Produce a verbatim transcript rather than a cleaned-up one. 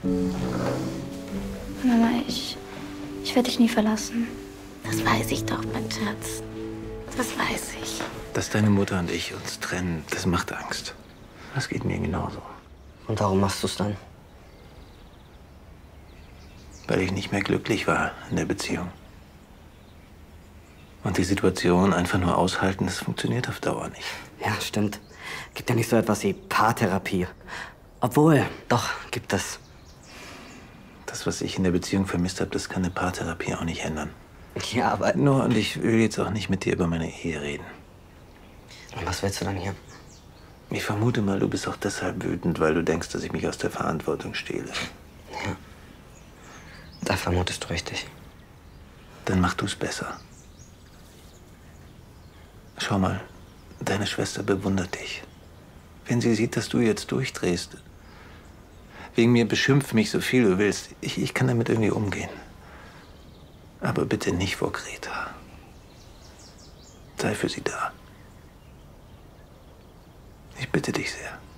Mama, ich, ich werde dich nie verlassen. Das weiß ich doch, mein Schatz. Das weiß ich. Dass deine Mutter und ich uns trennen, das macht Angst. Das geht mir genauso. Und warum machst du es dann? Weil ich nicht mehr glücklich war in der Beziehung. Und die Situation einfach nur aushalten, das funktioniert auf Dauer nicht. Ja, stimmt. Gibt ja nicht so etwas wie Paartherapie. Obwohl, doch, gibt es. Das, was ich in der Beziehung vermisst habe, das kann eine Paartherapie auch nicht ändern. Ja, aber... Nur, und ich will jetzt auch nicht mit dir über meine Ehe reden. Und was willst du dann hier? Ich vermute mal, du bist auch deshalb wütend, weil du denkst, dass ich mich aus der Verantwortung stehle. Ja. Da vermutest du richtig. Dann mach du's besser. Schau mal, deine Schwester bewundert dich. Wenn sie sieht, dass du jetzt durchdrehst. Wegen mir beschimpf mich so viel du willst. Ich, ich kann damit irgendwie umgehen. Aber bitte nicht vor Greta. Sei für sie da. Ich bitte dich sehr.